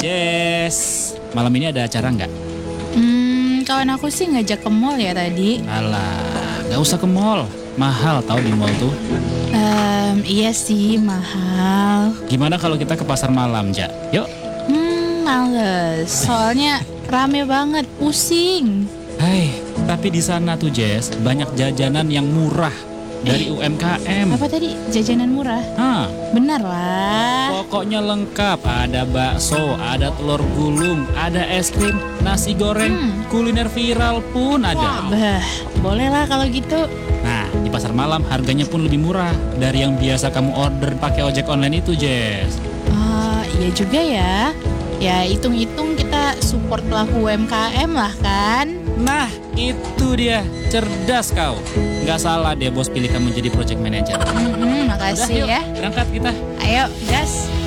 Jess, malam ini ada acara nggak? Kawan aku sih ngajak ke mall ya tadi. Alah, nggak usah ke mall. Mahal tau di mall tuh. Iya sih mahal. Gimana kalau kita ke pasar malam, Ja? Yuk. Males. Soalnya rame banget, pusing. Hai, tapi di sana tuh Jess, banyak jajanan yang murah dari UMKM. Apa tadi? Jajanan murah? Hah, Benar lah. pokoknya lengkap. Ada bakso, ada telur gulung, ada es krim, nasi goreng, kuliner viral pun ada. Bah, boleh lah kalau gitu. Nah, di pasar malam harganya pun lebih murah dari yang biasa kamu order pakai ojek online itu, Jess. Iya juga ya. Ya hitung-hitung kita support pelaku UMKM lah kan. Nah, itu dia. Cerdas kau. Nggak salah deh bos pilih kamu jadi project manager. Udah, Makasih yuk, ya. berangkat kita. Ayo, gas.